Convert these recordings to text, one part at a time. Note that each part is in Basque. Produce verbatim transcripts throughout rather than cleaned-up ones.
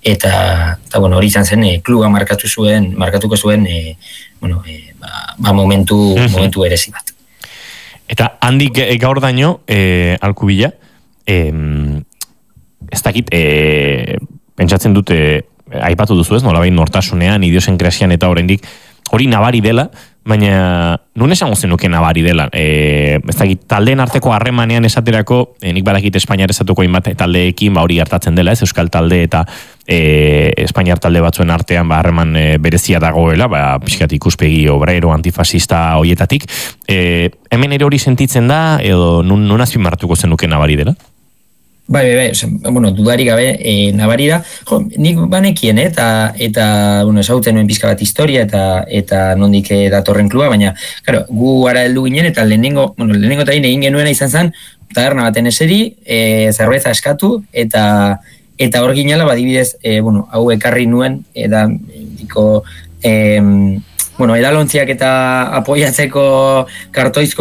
eta, eta bueno, hori izan zen, e, kluba markatu zuen, markatuko zuen, e, bueno, e, ba, ba momentu, mm-hmm. momentu erezi bat. Eta handik e, gaur daño, e, Alkubila, e, ez dakit, e, pentsatzen dute, aipatu duzu ez, nolabain nortasunean, idiosenkrasian eta oraindik hori nabari dela, baina nun esango zenuke nabari dela. E, ez dakit, taldeen arteko harremanean esaterako, e, nik badakit Espainiar estatuko inbat taldeekin, ba hori gertatzen dela, ez, Euskal talde eta e, Espainiar talde batzuen artean ba harreman e, berezia dagoela, ba pixkat ikuspegi obrero, antifasista hoietatik. E, hemen ere hori sentitzen da, edo nun, nun azpimarratuko zenuke nabari dela? Bai, bai, bai, oza, bueno, dudari gabe, e, nabari da, jo, nik banekien, eta, eta, bueno, esagutzen nuen pizka bat historia, eta, eta nondik datorren kluba, baina, claro, gu ara heldu ginen, eta lehenengo, bueno, lehenengo eta egin genuena izan zen, taberna baten eseri, e, zerbeza eskatu, eta, eta hor ginela, badibidez, e, bueno, hau ekarri nuen, eta, diko, e, bueno, edalontziak eta apoiatzeko kartoizko,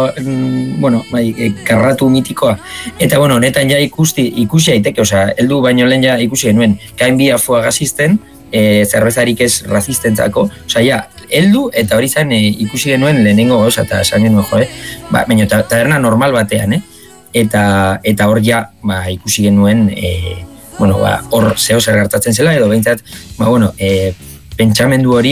bueno, bai, karratu mitikoa. Eta, bueno, honetan ja ikusti, ikusi aiteke, osea, heldu baino lehen ja ikusi genuen, kain bi afua gazisten, e, zerbezarik ez razistentzako, osea, ja, heldu eta hori zen e, ikusi genuen lehenengo goza, eta esan genuen, jo, eh? Ba, baina taberna normal batean, eh? Eta, eta hor ja, ba, ikusi genuen, e, bueno, ba, hor zeo zer gertatzen zela, edo behintzat, ba, bueno, e, pentsamendu hori,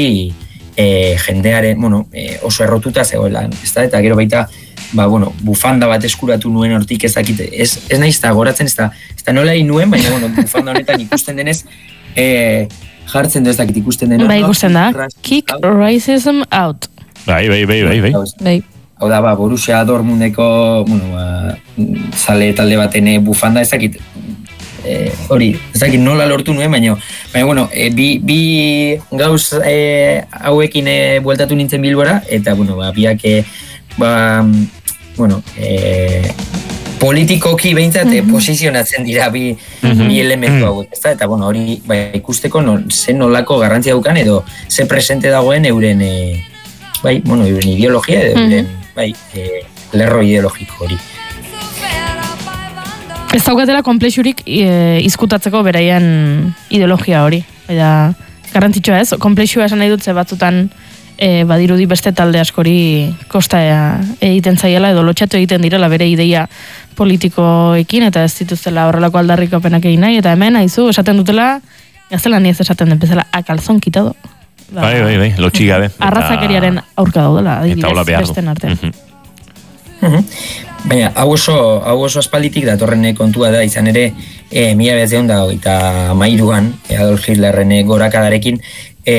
E, jendearen, bueno, e, oso errotuta zegoela, ez da, eta gero baita, ba, bueno, bufanda bat eskuratu nuen hortik ez dakit, ez, ez nahiz da, goratzen ez da, ez da nola egin nuen, baina, bueno, bufanda honetan ikusten denez, e, jartzen du ez dakit ikusten denez. Bai, ikusten da, kick racism out. Bai, bai, bai, bai, bai. Bai. Hau da, ba, Borussia Dortmundeko, bueno, ba, zale talde baten bufanda ez dakit, Eh, hori, ez dakit nola lortu nuen, baina, baina bueno, e, bi, bi gauz e, hauekin e, bueltatu nintzen Bilbora, eta, bueno, ba, biak, e, ba, bueno, e, politikoki behintzat mm-hmm. posizionatzen dira bi, mm-hmm. bi elementu hauek, ez da, eta, bueno, hori, ba, ikusteko no, ze nolako garrantzia daukan, edo ze presente dagoen euren, e, bai, bueno, euren ideologia, edo euren, mm-hmm. bai, e, lerro ideologiko hori. Ez daukatela konplexurik e, izkutatzeko beraien ideologia hori. Eta garrantzitsua ez, konplexua esan nahi dut ze batzutan e, badirudi beste talde askori kosta egiten zaiela edo lotxatu egiten direla bere ideia politikoekin eta ez dituzela horrelako aldarrikapenak egin nahi, eta hemen haizu esaten dutela, gaztelan ez esaten den bezala akalzon kitado. Bai, bai, bai, lotxi gabe. Arrazakeriaren aurka daudela, adibidez, besten artean. Mm-hmm. Baina, hau oso, hau oso aspalditik datorren kontua da, izan ere, e, mila bederatzizun da, eta mairuan, Adolf Hitlerren gorakadarekin, e,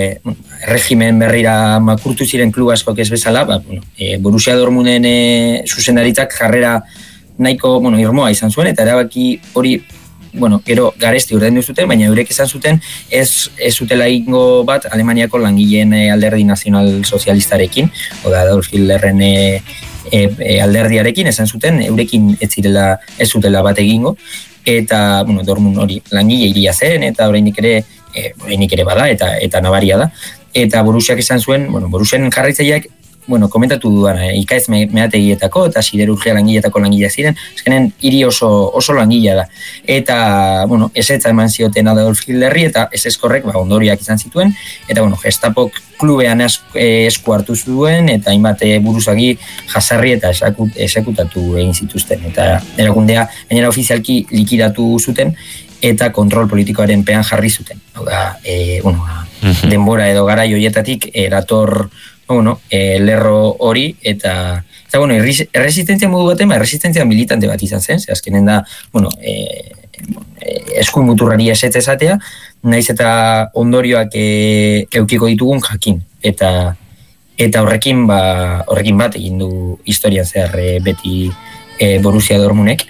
regimen berrira makurtu ziren klub askok ez bezala, ba, bueno, e, Borussia Dortmunden e, zuzendaritzak jarrera nahiko, bueno, irmoa izan zuen, eta erabaki hori, bueno, gero garesti urdendu zuten, baina eurek esan zuten ez, ez zutela ingo bat Alemaniako langileen alderdi nazional sozialistarekin, oda Adolf Hitlerren e, E, e, alderdiarekin esan zuten, eurekin ez zirela ez zutela bat egingo, eta, bueno, Dortmund hori langile hiria zen, eta oraindik ere, e, oraindik ere bada, eta eta nabaria da, eta Borussiak esan zuen, bueno, Borussian jarraitzaileak, bueno, komentatu dudan, e, ikaez me, meategietako, eta siderurgia langileetako langileak ziren, eskenen hiri oso, oso langilea da, eta, bueno, ezetza eman zioten Adolf Hitlerri, eta ez eskorrek, ba, ondoriak izan zituen, eta, bueno, Gestapok klubean esku hartu zuen, eta hainbat buruzagi jasarri eta esekutatu egin zituzten. Eta erakundea, gainera ofizialki likidatu zuten, eta kontrol politikoaren pean jarri zuten. Hau da, e, bueno, mm-hmm. denbora edo garai horietatik erator, bueno, e, lerro hori, eta, eta bueno, erresistentzia modu baten, erresistentzia militante bat izan zen, ze azkenen da, bueno, e, eskuin muturrari esetz esatea, naiz eta ondorioak e, eukiko ditugun jakin, eta eta horrekin ba horrekin bat egin du historian zehar e, beti e, Borussia Dortmundek,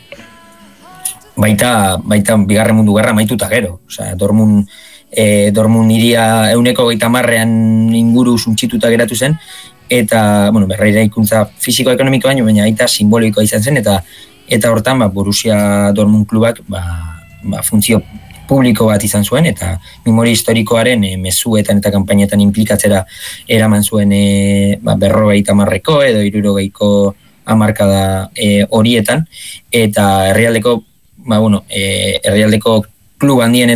baita baita bigarren mundu gerra amaituta gero, osea Dortmund e, Dortmund hiria ehuneko hogeita hamarrean inguru suntsituta geratu zen, eta bueno, berreraikuntza fisiko-ekonomikoa baina baita simbolikoa izan zen, eta eta hortan ba Borussia Dortmund klubak ba, ba funtzio publiko bat izan zuen, eta memoria historikoaren e, mezuetan eta kanpainetan implikatzera eraman zuen e, ba, berrogeita hamarreko edo hirurogeiko hamarkada e, horietan, eta herrialdeko ba, bueno, e, herrialdeko klub handien